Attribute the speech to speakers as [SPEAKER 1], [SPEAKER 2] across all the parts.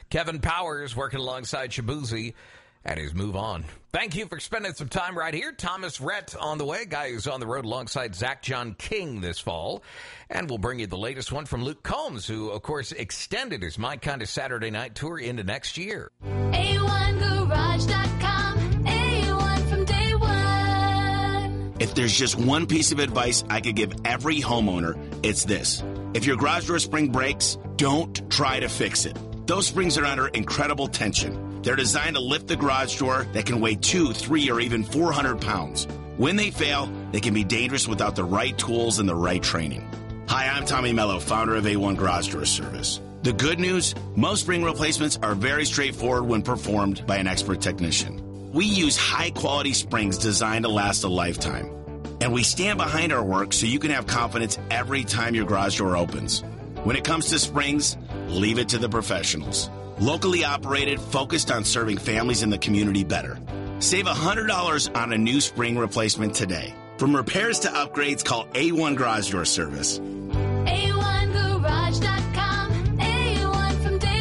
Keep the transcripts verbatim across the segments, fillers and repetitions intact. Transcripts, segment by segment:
[SPEAKER 1] Kevin Powers working alongside Shabuzi and his Move On. Thank you for spending some time right here. Thomas Rhett on the way, guy who's on the road alongside Zach John King this fall. And we'll bring you the latest one from Luke Combs, who, of course, extended his My Kind of Saturday Night tour into next year.
[SPEAKER 2] A one garage dot com, A one from day one.
[SPEAKER 3] If there's just one piece of advice I could give every homeowner, it's this. If your garage door spring breaks, don't try to fix it. Those springs are under incredible tension. They're designed to lift the garage door that can weigh two, three, or even four hundred pounds. When they fail, they can be dangerous without the right tools and the right training. Hi, I'm Tommy Mello, founder of A one Garage Door Service. The good news, most spring replacements are very straightforward when performed by an expert technician. We use high-quality springs designed to last a lifetime. And we stand behind our work so you can have confidence every time your garage door opens. When it comes to springs, leave it to the professionals. Locally operated, focused on serving families in the community better. Save one hundred dollars on a new spring replacement today. From repairs to upgrades, call A one Garage Door Service.
[SPEAKER 2] A one garage dot com, A one from day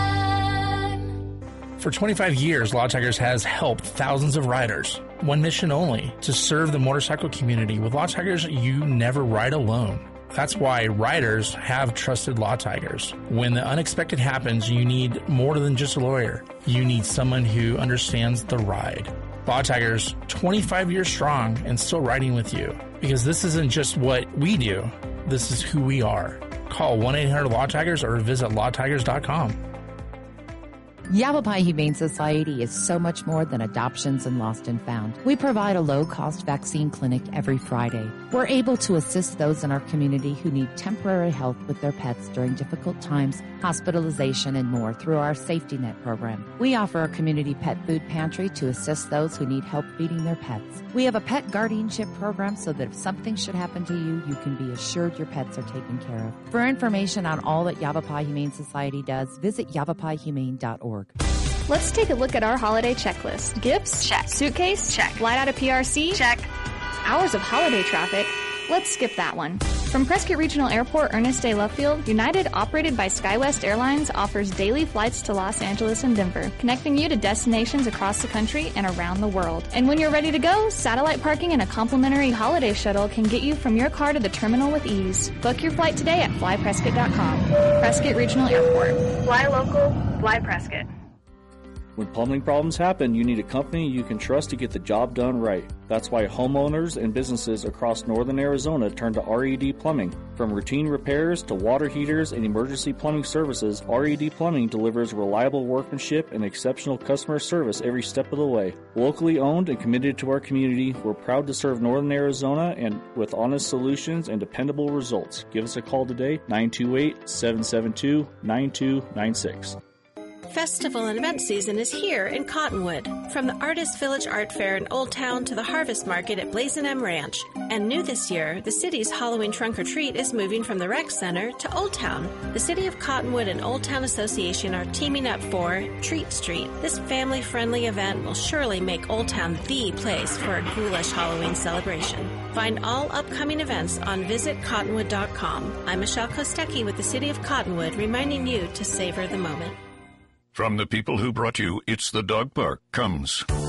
[SPEAKER 2] one.
[SPEAKER 4] For twenty-five years, Law Tigers has helped thousands of riders. One mission only, to serve the motorcycle community. With Law Tigers, you never ride alone. That's why riders have trusted Law Tigers. When the unexpected happens, you need more than just a lawyer. You need someone who understands the ride. Law Tigers, twenty-five years strong and still riding with you. Because this isn't just what we do, this is who we are. Call one eight hundred Law Tigers or visit law tigers dot com.
[SPEAKER 5] Yavapai Humane Society is so much more than adoptions and lost and found. We provide a low-cost vaccine clinic every Friday. We're able to assist those in our community who need temporary help with their pets during difficult times, hospitalization, and more through our Safety Net program. We offer a community pet food pantry to assist those who need help feeding their pets. We have a pet guardianship program so that if something should happen to you, you can be assured your pets are taken care of. For information on all that Yavapai Humane Society does, visit yavapai humane dot org.
[SPEAKER 6] Let's take a look at our holiday checklist. Gifts? Check. Suitcase? Check. Flight out of P R C? Check. Hours of holiday traffic? Let's skip that one. From Prescott Regional Airport, Ernest A. Luffield, United, operated by SkyWest Airlines, offers daily flights to Los Angeles and Denver, connecting you to destinations across the country and around the world. And when you're ready to go, satellite parking and a complimentary holiday shuttle can get you from your car to the terminal with ease. Book your flight today at fly prescott dot com. Prescott Regional Airport. Fly local, fly Prescott.
[SPEAKER 7] When plumbing problems happen, you need a company you can trust to get the job done right. That's why homeowners and businesses across northern Arizona turn to R E D Plumbing. From routine repairs to water heaters and emergency plumbing services, R E D Plumbing delivers reliable workmanship and exceptional customer service every step of the way. Locally owned and committed to our community, we're proud to serve northern Arizona and with honest solutions and dependable results. Give us a call today, nine two eight, seven seven two, nine two nine six.
[SPEAKER 8] Festival and event season is here in Cottonwood. From the Artist Village Art Fair in Old Town to the Harvest Market at Blazin' M Ranch. And new this year, the city's Halloween Trunk or Treat is moving from the Rec Center to Old Town. The City of Cottonwood and Old Town Association are teaming up for Treat Street. This family-friendly event will surely make Old Town the place for a ghoulish Halloween celebration. Find all upcoming events on visit cottonwood dot com. I'm Michelle Kostecki with the City of Cottonwood, reminding you to savor the moment.
[SPEAKER 9] From the people who brought you It's the Dog Park comes